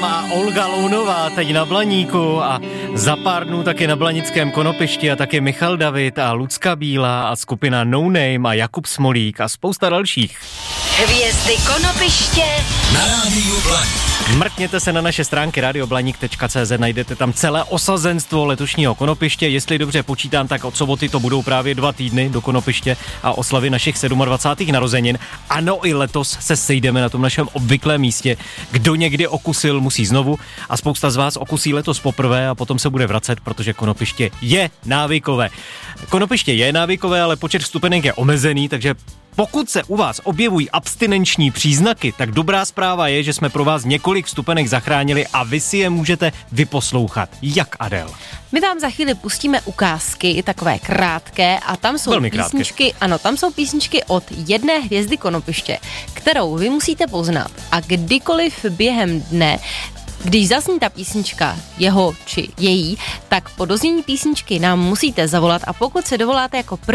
Adam a Olga Lounová teď na Blaníku a za pár dnů taky na Blanickém konopišti a taky Michal David a Lucka Bílá a skupina No Name a Jakub Smolík a spousta dalších. Hvězdy konopiště na Rádiu Blaník. Mrkněte se na naše stránky radioblanik.cz, najdete tam celé osazenstvo letošního konopiště. Jestli dobře počítám, tak od soboty to budou právě 2 týdny do konopiště a oslavy našich 27. narozenin. Ano, i letos se sejdeme na tom našem obvyklém místě. Kdo někdy okusil, musí znovu a spousta z vás okusí letos poprvé a potom se bude vracet, protože konopiště je návykové. Konopiště je návykové, ale počet vstupenek je omezený, takže pokud se u vás objevují abstinenční příznaky, tak dobrá zpráva je, že jsme pro vás několik vstupenek zachránili a vy si je můžete vyposlouchat. Jak, Adel? My vám za chvíli pustíme ukázky, takové krátké, a tam jsou písničky, ano, tam jsou písničky od jedné hvězdy konopiště, kterou vy musíte poznat a kdykoliv během dne, když zazní ta písnička, jeho či její, tak po doznění písničky nám musíte zavolat a pokud se dovoláte jako